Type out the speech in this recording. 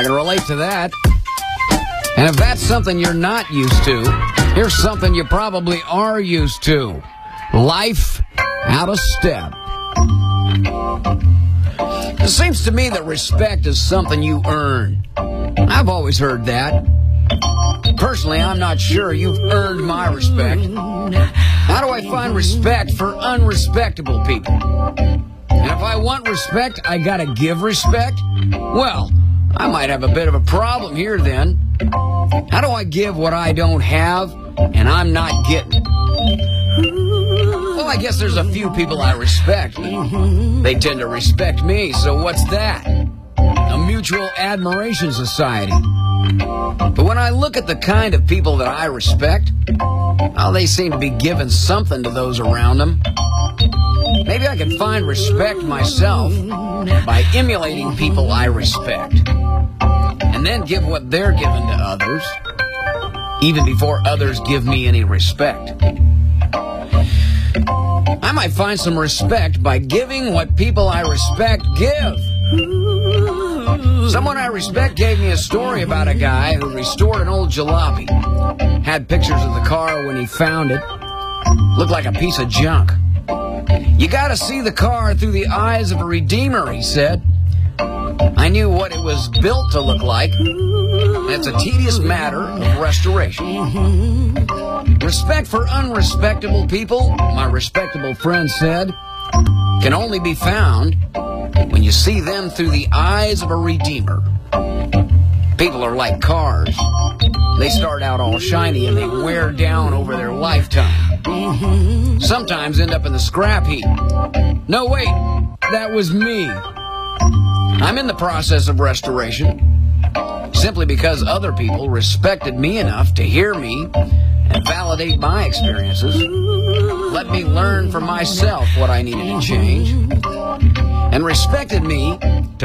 I can relate to that. And if that's something you're not used to, here's something you probably are used to. Life out of step. It seems to me that respect is something you earn. I've always heard that. Personally, I'm not sure you've earned my respect. How do I find respect for unrespectable people? And if I want respect, I gotta give respect? Well, I might have a bit of a problem here then. How do I give what I don't have and I'm not getting? Well, I guess there's a few people I respect. They tend to respect me, so what's that? A mutual admiration society. But when I look at the kind of people that I respect, well, they seem to be giving something to those around them. Maybe I can find respect myself by emulating people I respect, and then give what they're giving to others, even before others give me any respect. I might find some respect by giving what people I respect give. Someone I respect gave me a story about a guy who restored an old jalopy. Had pictures of the car when he found it. Looked like a piece of junk. You gotta see the car through the eyes of a redeemer, he said. I knew what it was built to look like. It's a tedious matter of restoration. Respect for unrespectable people, my respectable friend said, can only be found when you see them through the eyes of a redeemer. People are like cars. They start out all shiny and they wear down over their lifetime. Sometimes end up in the scrap heap. No, wait, that was me. I'm in the process of restoration, simply because other people respected me enough to hear me and validate my experiences. Let me learn for myself what I needed to change, and respected me to